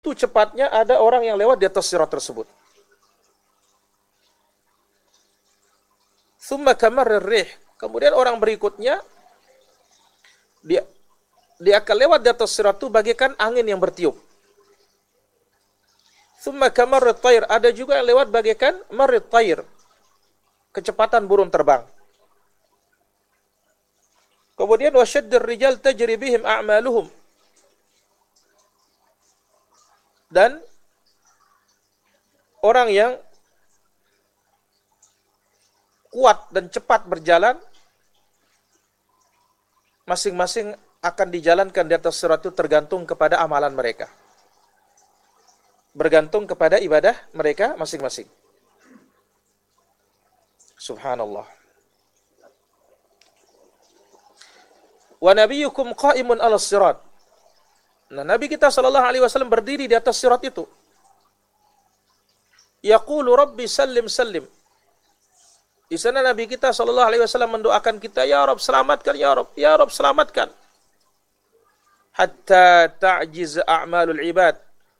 cepatnya ada orang yang lewat di atas sirat tersebut. Tsumma kamarrir rih. Kemudian orang berikutnya dia akan lewat di atas sirat itu bagaikan angin yang bertiup. Tsumma kamarrit thair. Ada juga yang lewat bagaikan marrit thair, kecepatan burung terbang. Kemudian wasyaddir rijal tajri bihim a'maluhum. Dan orang yang kuat dan cepat berjalan, masing-masing akan dijalankan di atas sirat itu tergantung kepada amalan mereka. Bergantung kepada ibadah mereka masing-masing. Subhanallah. Wa nabiyyukum qa'imun 'alas sirat. Nah, Nabi kita sallallahu alaihi wasallam berdiri di atas sirat itu. Yaqulu rabbi sallim sallim. Di sana Nabi kita sallallahu alaihi wasallam mendoakan kita, ya Rabb selamatkan, ya Rabb, ya Rabb selamatkan. Hatta ta'jiz a'malul ibad.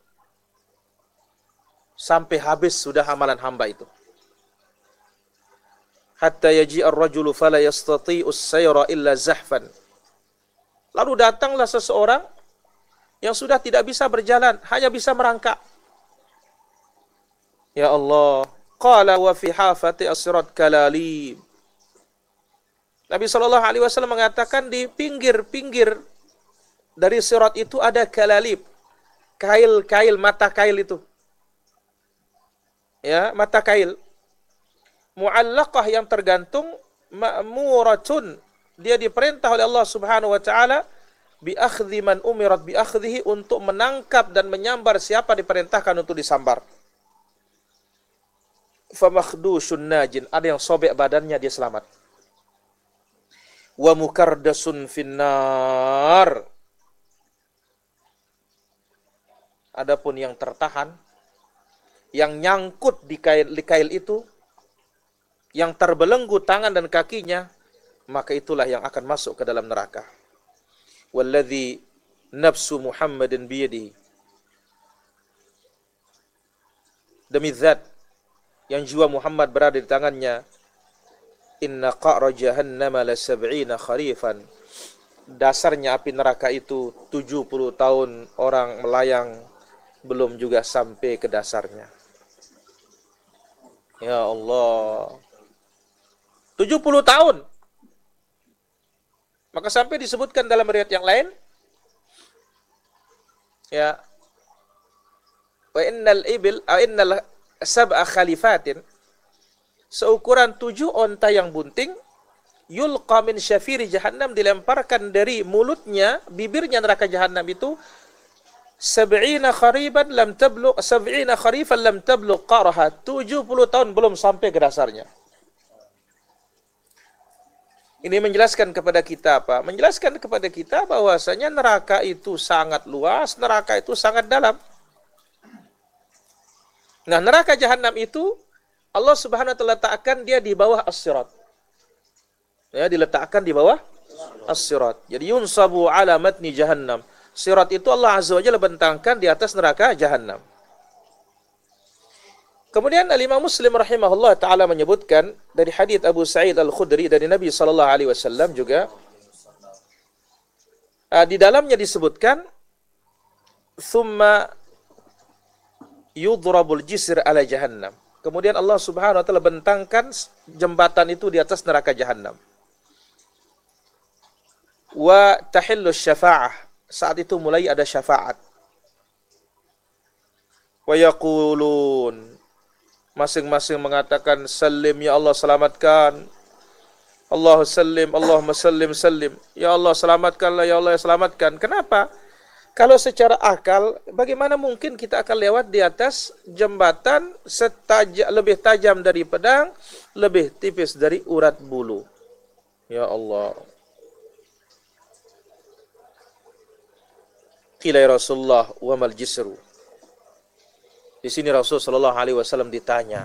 Sampai habis sudah amalan hamba itu. Hatta yaji'a ar-rajulu fala yastati'u as-sayra illa zahfan. Lalu datanglah seseorang yang sudah tidak bisa berjalan, hanya bisa merangkak. Ya Allah, qala wa fi hafati as-sirat kalalib. Nabi sallallahu alaihi wasallam mengatakan di pinggir-pinggir dari sirat itu ada kalalib. Kail-kail, mata kail itu. Ya, mata kail. Mu'allaqah yang tergantung, ma'muratun. Dia diperintah oleh Allah Subhanahu wa taala bi akhdhi man umirat bi akhdhihi, untuk menangkap dan menyambar siapa diperintahkan untuk disambar. Fa makhdushun najin, ada yang sobek badannya dia selamat. Wa mukardasun finnar. Adapun yang tertahan, yang nyangkut di kail itu, yang terbelenggu tangan dan kakinya, maka itulah yang akan masuk ke dalam neraka. Walladzi nafsu Muhammadin biyadihi. Demi zat yang jiwa Muhammad berada di tangannya, inna qa'ra jahannama la sab'ina kharifan. Dasarnya api neraka itu 70 tahun orang melayang belum juga sampai ke dasarnya. Ya Allah. 70 tahun. Maka sampai disebutkan dalam riwayat yang lain, ya, wa innal ibil, innal sab'a khalifatin, seukuran 7 onta yang bunting, yulqa min syafiri jahannam, dilemparkan dari mulutnya, bibirnya neraka jahannam itu, 70 kharifan lam tablugh qaraha, 70 tahun belum sampai ke dasarnya. Ini menjelaskan kepada kita apa? Menjelaskan kepada kita bahwasanya neraka itu sangat luas, neraka itu sangat dalam. Nah, neraka jahanam itu Allah Subhanahu wa taala letakkan dia di bawah as-sirat. Ya, diletakkan di bawah as-sirat. Jadi yunsabu ala matni jahannam. Sirat itu Allah Azza wa Jalla bentangkan di atas neraka jahanam. Kemudian Al-Imam Muslim rahimahullah ta'ala menyebutkan dari hadits Abu Sa'id Al-Khudri dari Nabi sallallahu alaihi wasallam juga, di dalamnya disebutkan, thumma yudrabul jisr ala jahannam. Kemudian Allah Subhanahu wa taala bentangkan jembatan itu di atas neraka jahannam. Wa tahillu syafa'ah. Saat itu mulai ada syafaat. Wa yaqulun, masing-masing mengatakan, salim ya Allah, selamatkan. Allahu sallim, Allahumma sallim sallim. Ya Allah selamatkanlah, ya Allah selamatkan. Kenapa? Kalau secara akal, bagaimana mungkin kita akan lewat di atas jembatan lebih tajam dari pedang, lebih tipis dari urat bulu? Ya Allah. Qila ya Rasulullah wa mal jisru. Di sini Rasulullah sallallahu alaihi wasallam ditanya,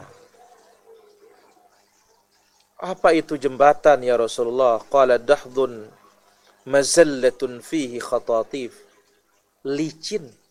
apa itu jembatan ya Rasulullah? Qala dahdun mazallatun fihi khatatif. Licin,